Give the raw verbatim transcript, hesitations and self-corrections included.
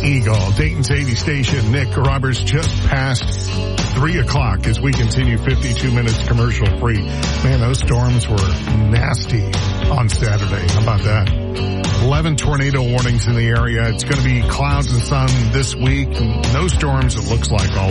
Eagle. Dayton's eighty station, Nick Roberts, just past three o'clock as we continue fifty-two minutes commercial free. Man, those storms were nasty on Saturday. How about that? eleven tornado warnings in the area. It's going to be clouds and sun this week. No storms, it looks like, all